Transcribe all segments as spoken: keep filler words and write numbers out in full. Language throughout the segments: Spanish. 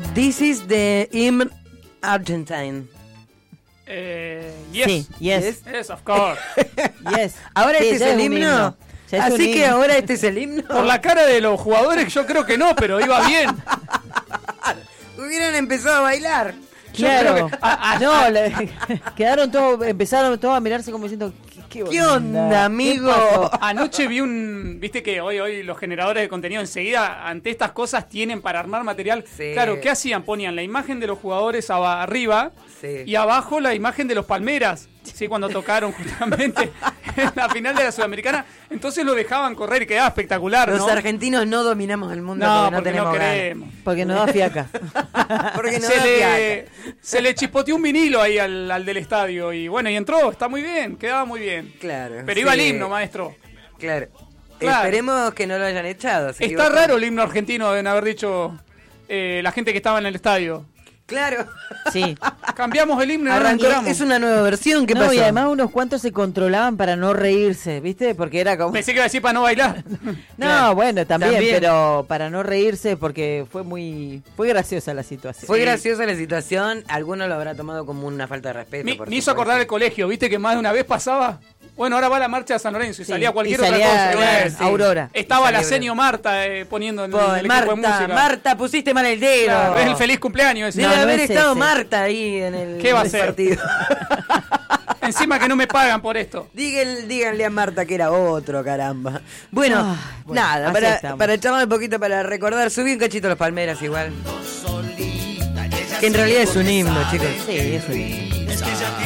This is the hymn Argentine. Eh, yes. Sí, yes. Yes, of course. Yes. Ahora Sí, este es ya el un himno. Ya es un Así que himno. ahora este es el himno. Por la cara de los jugadores yo creo que no, pero iba bien. Hubieran empezado a bailar. Claro. creo que- ah, ah, no, le- quedaron todos, empezaron todos a mirarse como diciendo, ¿qué, ¿Qué onda, amigo? pasó? Anoche vi un... Viste que hoy hoy los generadores de contenido enseguida ante estas cosas tienen para armar material. Sí. Claro, ¿qué hacían? Ponían la imagen de los jugadores aba- arriba Sí. y abajo la imagen de los Palmeras. Sí, cuando tocaron justamente en la final de la Sudamericana. Entonces lo dejaban correr y quedaba espectacular, Los ¿no? argentinos no dominamos el mundo No, porque no porque tenemos no ganas. queremos. Porque no da fiaca. Porque no se, da le, fiaca. se le chispoteó un vinilo ahí al, al del estadio y bueno, y entró, está muy bien, quedaba muy bien. Claro. Pero iba sí. el himno, maestro. Claro. Claro. Esperemos que no lo hayan echado. se Está equivocó. raro el himno argentino, deben haber dicho eh, la gente que estaba en el estadio. Claro. Sí. Cambiamos el himno y no nos Arrancó, enteramos. es una nueva versión. ¿Qué no, pasó? y además unos cuantos se controlaban para no reírse, ¿viste? Porque era como... Pensé que iba a decir para no bailar. No, Claro. bueno, también, También. pero para no reírse porque fue muy... Fue graciosa la situación. Fue Sí. graciosa la situación. Alguno lo habrá tomado como una falta de respeto. Me, por me hizo supuesto. acordar el colegio, viste que más de una vez pasaba. Bueno, ahora va la marcha de San Lorenzo y Sí, salía cualquier y salía, otra cosa. y claro, bueno, sí. Aurora. Estaba Y la salía seño Marta eh, poniendo en Pon, el equipo de Marta, música. Marta, pusiste mal el dedo. Claro, es el feliz cumpleaños ese. Debe No, no haber es estado ese. Marta ahí en el, ¿Qué va a el hacer? partido. Encima que no me pagan por esto. Díganle, díganle a Marta que era otro, caramba. Bueno, Ah, bueno, nada, así para, estamos. para echarme un poquito, para recordar, subí un cachito a los Palmeras igual. Que en realidad es un himno, chicos. Sí, eso es.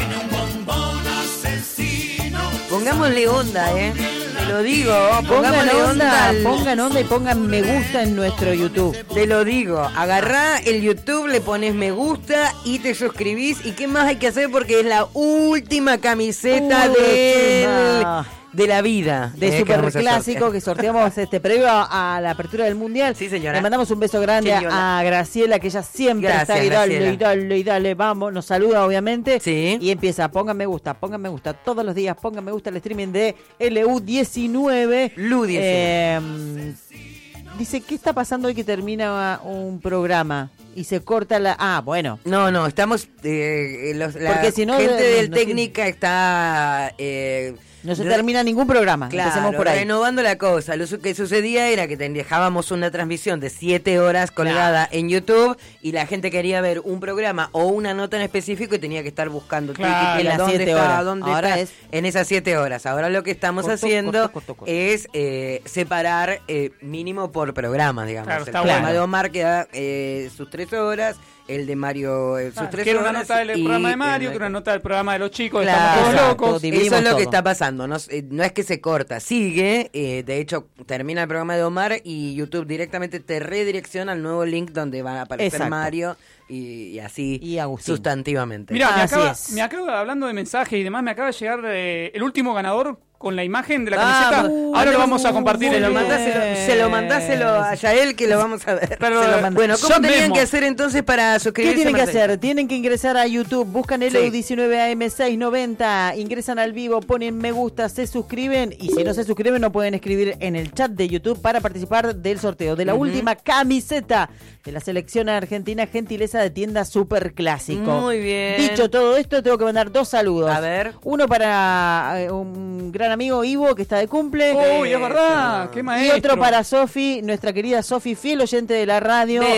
Pongámosle onda, eh. Te lo digo, Pongan pongámosle onda. onda, al- pongan onda y pongan me gusta en nuestro YouTube. Te lo digo, agarrá el YouTube, le pones me gusta y te suscribís. ¿Y qué más hay que hacer? Porque es la última camiseta del, Última. de la vida. De eh, que super vamos a clásico sortear. que sorteamos este previo a, a la apertura del mundial. Sí, señora. Le mandamos un beso grande Qué a, viola. a Graciela, que ella siempre Gracias, está ahí, dale, Graciela. y dale, y dale, vamos, nos saluda obviamente. Sí. Y empieza, pongan me gusta, pongan me gusta todos los días, pongan me gusta el streaming de L U diecinueve. L U diecinueve. Eh, dice, ¿qué está pasando hoy que termina un programa? Y se corta la... Ah, bueno. No, no, estamos... Eh, los, la Porque si no, gente eh, del no- técnica está... Eh, No se re- termina ningún programa. Claro, Empecemos por ahí. renovando la cosa. Lo su- que sucedía era que te dejábamos una transmisión de siete horas colgada en YouTube y la gente quería ver un programa o una nota en específico y tenía que estar buscando Claro, tiki, tiki, en las dónde siete está, horas. dónde Ahora está, es- en esas siete horas. Ahora lo que estamos Corto, haciendo corto, corto, corto. es eh, separar eh, mínimo por programa, digamos. Claro, el está programa bueno. de Omar queda eh, sus tres horas, el de Mario eh, sus Ah, tres quiero horas. una nota del y programa de el Mario, quiero una nota del programa de los chicos, Claro, estamos todos exacto, locos. dividimos Eso es lo todo. que está pasando. No, eh, no es que se corta, sigue. eh, de hecho, termina el programa de Omar y YouTube directamente te redirecciona al nuevo link donde va a aparecer Exacto. Mario y, y así Y Agustín. sustantivamente. Mira, me Así acaba, es. me acaba, hablando de mensajes y demás, me acaba de llegar eh, el último ganador con la imagen de la Ah, camiseta. uh, Ahora lo uh, vamos a compartir se en lo el mandáselo, se lo mandáselo a Yael que lo vamos a ver. Pero, Se lo mand- bueno, ¿cómo tenían llamemos. que hacer entonces para ¿Qué suscribirse? tienen que Marcelo? hacer? Tienen que ingresar a YouTube, buscan Sí. L U diecinueve A M seiscientos noventa, ingresan al vivo, ponen me gusta, se suscriben y si no se suscriben no pueden escribir en el chat de YouTube para participar del sorteo de la Ujú. última camiseta de la selección argentina, gentileza de tienda Super Clásico. Muy bien. Dicho todo esto, tengo que mandar dos saludos. A ver. Uno para eh, un gran amigo Ivo que está de cumple. Uy, es verdad, qué Y maestro. otro para Sofi, nuestra querida Sofi, fiel oyente de la radio. Beso.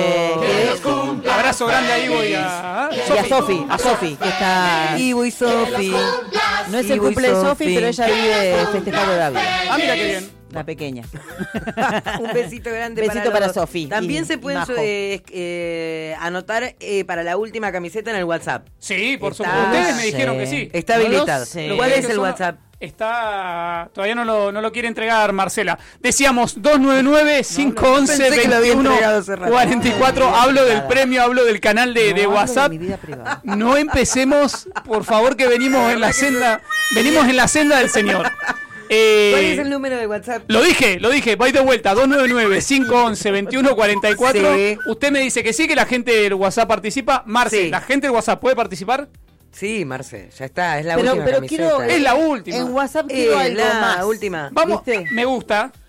que- Abrazo grande a Ivo y a, y a Sofi, a Sofi, que está... Ivo y Sofi. No es el Ivo y cumple de Sofi, Sofi. pero ella vive festejando la vida. Ah, mira qué bien. La pequeña. Un besito grande Besito para, para los dos. Sofi También y se pueden Majo. eh, eh, anotar eh, para la última camiseta en el WhatsApp. Sí, por Está- supuesto. Ustedes me Sí. dijeron que sí. Está No lo habilitado. sé. Lo ¿Cuál que es el son- WhatsApp? Está, todavía no lo, no lo quiere entregar Marcela. Decíamos dos nueve nueve, cinco once, pensé que lo había veintiuno, entregado hace rato. cuarenta y cuatro. Hablo del premio, hablo del canal de, No, de hablo WhatsApp. mi vida privada. No empecemos, por favor, que venimos en la senda, venimos en la senda del Señor. Eh, ¿Cuál es el número de WhatsApp? Lo dije, lo dije, voy de vuelta, dos nueve nueve, cinco once, veintiuno cuarenta y cuatro. Sí. Usted me dice que sí, que la gente del WhatsApp participa. Marce, Sí. ¿la gente del WhatsApp puede participar? Sí, Marce, ya está, es la Pero, última pero camiseta. quiero... Es la última. En WhatsApp quiero Eh, algo la más. última. Vamos, ¿Viste? me gusta.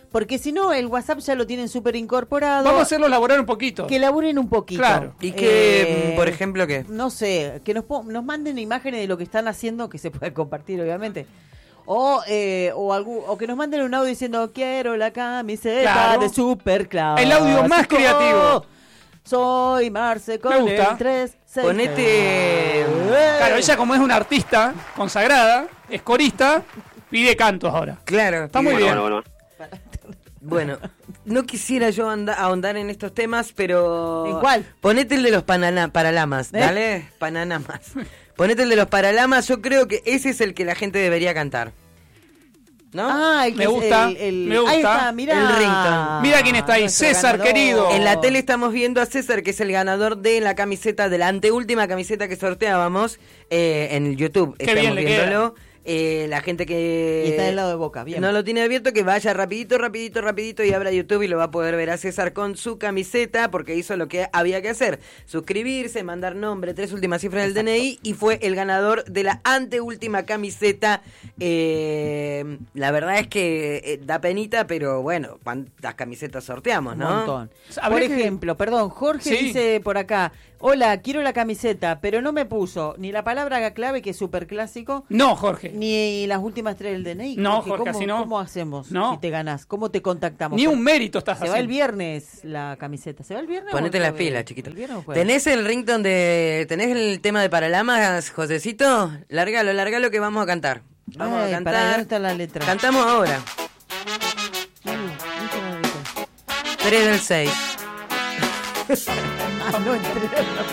Porque si no, el WhatsApp ya lo tienen súper incorporado. Vamos a hacerlo laborar un poquito. Que laburen un poquito. Claro. ¿Y que, Eh, por ejemplo, qué? No sé, que nos, po- nos manden imágenes de lo que están haciendo, que se puede compartir, obviamente. O, eh, o, algún, o que nos manden un audio diciendo, quiero la camiseta Claro. de Superclásico. El audio más creativo. Soy Marce con Me gusta. el tres seis. Ponete... Claro, ella como es una artista consagrada, es corista, pide cantos ahora. Claro. Está muy que- bien. Bueno, bueno, Bueno, no quisiera yo anda- ahondar en estos temas, pero... ¿En cuál? Ponete el de los panana- paralamas, ¿Eh? dale, pananamas. Ponete el de los paralamas, yo creo que ese es el que la gente debería cantar. ¿No? Ah, el que Me es gusta, el- el- me gusta. Ahí está, mirá. El ringtone. Mira quién está ahí, Nuestro César, ganador. querido. En la tele estamos viendo a César, que es el ganador de la camiseta, de la anteúltima camiseta que sorteábamos eh, en el YouTube. Qué estamos bien le viéndolo. Eh, la gente que Y está del lado de Boca, bien. no lo tiene abierto, que vaya rapidito, rapidito, rapidito y abra YouTube y lo va a poder ver a César con su camiseta, porque hizo lo que había que hacer: suscribirse, mandar nombre, tres últimas cifras del D N I, y fue el ganador de la anteúltima camiseta. Eh, la verdad es que eh, da penita, pero bueno, cuántas camisetas sorteamos, Un ¿no? montón. Habría Por que- ejemplo, perdón, Jorge Sí. dice por acá, hola, quiero la camiseta, pero no me puso ni la palabra clave, que es súper clásico, No, Jorge. ni las últimas tres del D N I. No, Jorge, ¿cómo, así no. ¿Cómo hacemos No. si te ganás? ¿Cómo te contactamos? Ni un mérito estás Se va el haciendo. viernes la camiseta. ¿Se va el viernes? Ponete o el las jueves? pilas, chiquito. ¿El viernes o el jueves? ¿Tenés el ringtone de... ¿Tenés el tema de Paralamas, Josecito? Lárgalo, lárgalo que vamos a cantar. Vamos Ay, a para, ¿dónde cantar. está la letra? Cantamos ahora. Uh, ¿dónde está la letra? tres del seis. Ah, no entré.